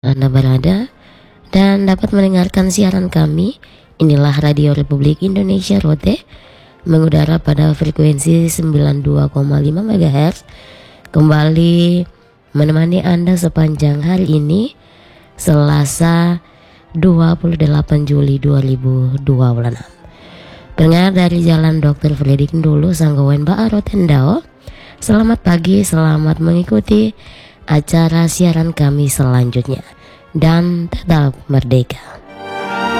Anda berada dan dapat mendengarkan siaran kami. Inilah Radio Republik Indonesia Rote, mengudara pada frekuensi 92,5 MHz, kembali menemani Anda sepanjang hari ini, Selasa 28 Juli 2026. Pendengar dari Jalan Dr. Fredrik dulu Sanggawen Ba Rotendao, selamat pagi, selamat mengikuti acara siaran kami selanjutnya, dan tetap merdeka.